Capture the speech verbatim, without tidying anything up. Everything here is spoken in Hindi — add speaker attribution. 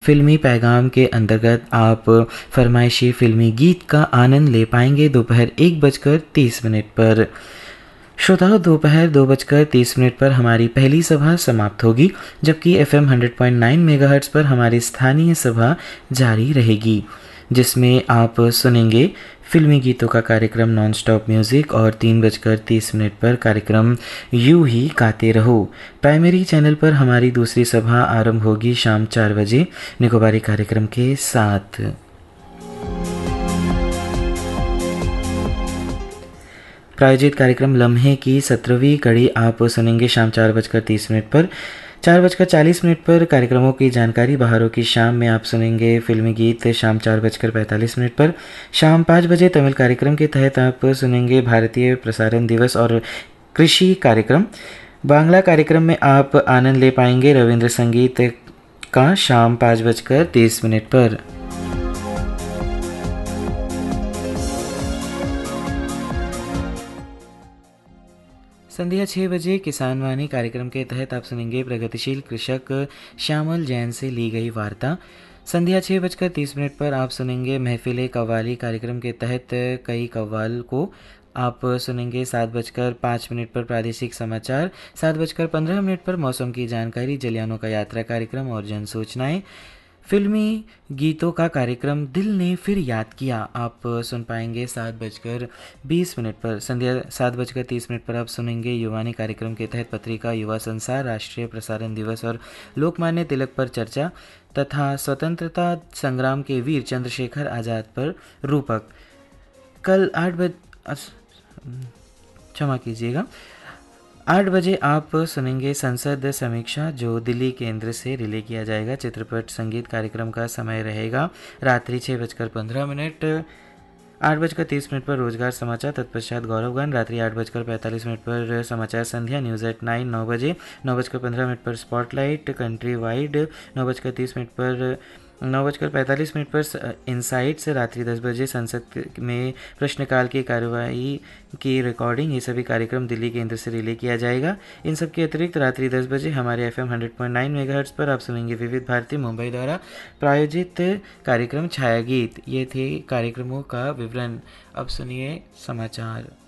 Speaker 1: फिल्मी पैगाम के अंतर्गत आप फरमाइशी फिल्मी गीत का आनंद ले पाएंगे दोपहर एक बजकर तीस मिनट पर। श्रोताओं, दोपहर दो बजकर तीस मिनट पर हमारी पहली सभा समाप्त होगी, जबकि FM hundred point nine megahertz पर हमारी स्थानीय सभा जारी रहेगी, जिसमें आप सुनेंगे फिल्मी गीतों का कार्यक्रम नॉन स्टॉप म्यूज़िक और तीन बजकर तीस मिनट पर कार्यक्रम यूं ही गाते रहो। प्राइमरी चैनल पर हमारी दूसरी सभा आरंभ होगी शाम चार बजे निकोबारी कार्यक्रम के साथ। प्रायोजित कार्यक्रम लम्हे की सत्रहवीं कड़ी आप सुनेंगे शाम चार बजकर तीस मिनट पर। चार बजकर चालीस मिनट पर कार्यक्रमों की जानकारी बहारों की शाम में आप सुनेंगे फिल्मी गीत शाम चार बजकर पैंतालीस मिनट पर। शाम पाँच बजे तमिल कार्यक्रम के तहत आप सुनेंगे भारतीय प्रसारण दिवस और कृषि कार्यक्रम। बांग्ला कार्यक्रम में आप आनंद ले पाएंगे रविंद्र संगीत का शाम पाँच बजकर तीस मिनट पर। संध्या छः बजे किसान वाणी कार्यक्रम के तहत आप सुनेंगे प्रगतिशील कृषक श्यामल जैन से ली गई वार्ता। संध्या छः बजकर तीस मिनट पर आप सुनेंगे महफिल कव्वाली कार्यक्रम के तहत कई कव्वाल को आप सुनेंगे। सात बजकर पाँच मिनट पर प्रादेशिक समाचार, सात बजकर पंद्रह मिनट पर मौसम की जानकारी, जलियानों का यात्रा कार्यक्रम और जन सूचनाएँ। फिल्मी गीतों का कार्यक्रम दिल ने फिर याद किया आप सुन पाएंगे सात बजकर बीस मिनट पर। संध्या सात बजकर तीस मिनट पर आप सुनेंगे युवानी कार्यक्रम के तहत पत्रिका युवा संसार, राष्ट्रीय प्रसारण दिवस और लोकमान्य तिलक पर चर्चा तथा स्वतंत्रता संग्राम के वीर चंद्रशेखर आज़ाद पर रूपक। कल आठ बजे क्षमा कीजिएगा आठ बजे आप सुनेंगे संसद समीक्षा, जो दिल्ली केंद्र से रिले किया जाएगा। चित्रपट संगीत कार्यक्रम का समय रहेगा रात्रि छः बजकर पंद्रह मिनट। आठ बजकर तीस मिनट पर रोजगार समाचार, तत्पश्चात गौरवगान। रात्रि आठ बजकर पैंतालीस मिनट पर समाचार संध्या, न्यूज़ एट नाइन। नौ बजे नौ बजकर पंद्रह मिनट पर स्पॉटलाइट कंट्री वाइड। नौ बजकर तीस मिनट पर नौ बजकर पैंतालीस मिनट पर इनसाइट्स। रात्रि दस बजे संसद में प्रश्नकाल की कार्यवाही की रिकॉर्डिंग। ये सभी कार्यक्रम दिल्ली केंद्र से रिले किया जाएगा। इन सब के अतिरिक्त रात्रि दस बजे हमारे FM hundred point nine megahertz पर आप सुनेंगे विविध भारती मुंबई द्वारा प्रायोजित कार्यक्रम छाया गीत। ये थे कार्यक्रमों का विवरण। अब सुनिए समाचार।